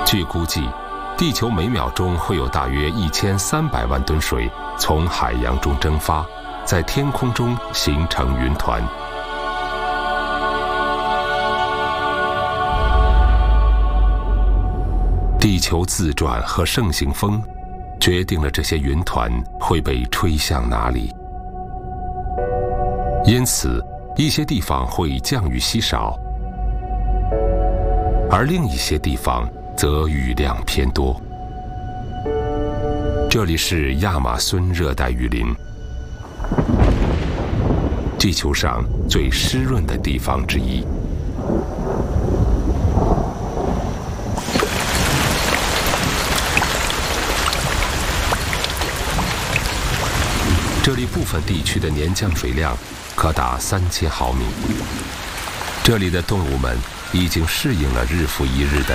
据估计，地球每秒钟会有大约1300万吨水从海洋中蒸发，在天空中形成云团。地球自转和盛行风决定了这些云团会被吹向哪里。因此，一些地方会降雨稀少，而另一些地方则雨量偏多。这里是亚马孙热带雨林，地球上最湿润的地方之一。这里部分地区的年降水量可达3000毫米。这里的动物们已经适应了日复一日的